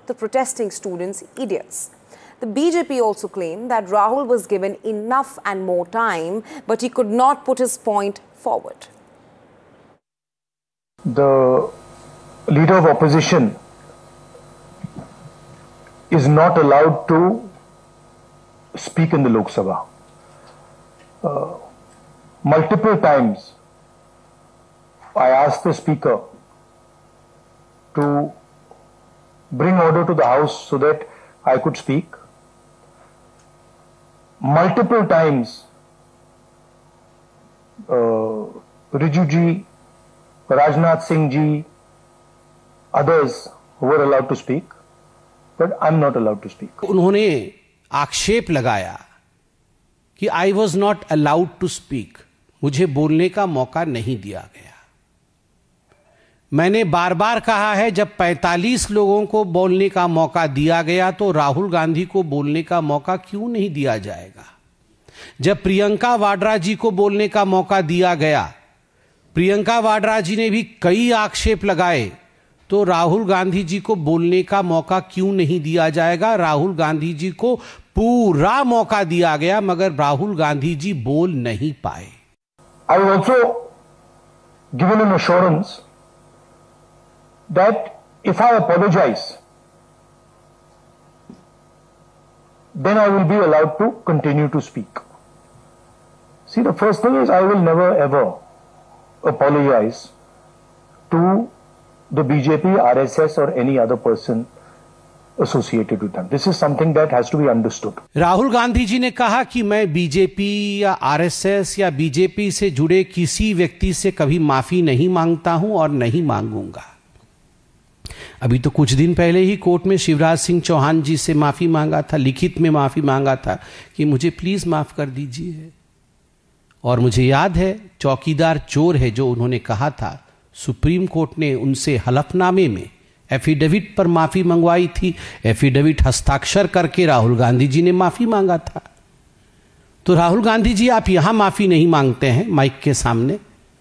the protesting students idiots. The BJP also claimed that Rahul was given enough and more time, but he could not put his point forward. The leader of opposition is not allowed to speak in the Lok Sabha. Multiple times I asked the speaker to bring order to the house so that I could speak. Multiple times Riju ji, Rajnath Singh ji, others were allowed to speak, but I'm not allowed to speak. उन्होंने आक्षेप लगाया कि I was not allowed to speak, मुझे बोलने का मौका नहीं दिया गया। मैंने बार बार कहा है, जब 45 लोगों को बोलने का मौका दिया गया तो राहुल गांधी को बोलने का मौका क्यों नहीं दिया जाएगा? जब प्रियंका वाड्रा जी को बोलने का मौका दिया गया, प्रियंका वाड्रा जी ने भी कई आक्षेप लगाए, तो राहुल गांधी जी को बोलने का मौका क्यों नहीं दिया जाएगा? राहुल गांधी जी को पूरा मौका दिया गया, मगर राहुल गांधी जी बोल नहीं पाए। I was also given an assurance that if I apologize, then I will be allowed to continue to speak. See, the first thing is I will never ever apologize to the BJP, RSS or any other person associated with them. This is something that has to be understood. Rahul Gandhi ji ने कहा कि मैं BJP या RSS या BJP से जुड़े किसी व्यक्ति से कभी माफी नहीं मांगता हूं और नहीं मांगूंगा। अभी तो कुछ दिन पहले ही कोर्ट में शिवराज सिंह चौहान जी से माफी मांगा था, लिखित में माफी मांगा था कि मुझे प्लीज माफ कर दीजिए। और मुझे याद है, चौकीदार चोर है जो उन्होंने कहा था, सुप्रीम कोर्ट ने उनसे हलफनामे में एफिडेविट पर माफी मंगवाई थी। एफिडेविट हस्ताक्षर करके राहुल गांधी जी ने माफी मांगा था। तो राहुल गांधी जी, आप यहां माफी नहीं मांगते हैं माइक के सामने,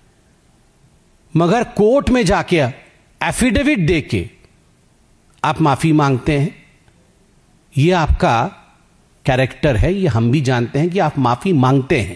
मगर कोर्ट में जाके एफिडेविट देके आप माफी मांगते हैं। यह आपका कैरेक्टर है, यह हम भी जानते हैं कि आप माफी मांगते हैं।